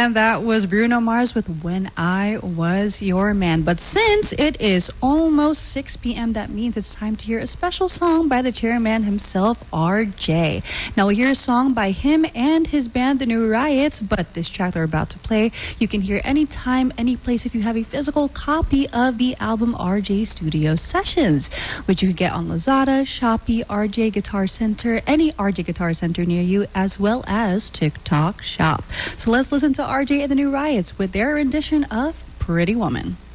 And that was Bruno Mars with When I Was Your Man. But since it is almost 6 p.m., that means it's time to hear a special song by the chairman himself, RJ. Now, we'll hear a song by him and his band, The New Riots, but this track they're about to play, you can hear anytime, any place if you have a physical copy of the album RJ Studio Sessions, which you can get on Lazada, Shopee, RJ Guitar Center, any RJ Guitar Center near you, as well as TikTok Shop. So let's listen to RJ and The New Riots with their rendition of Pretty Woman.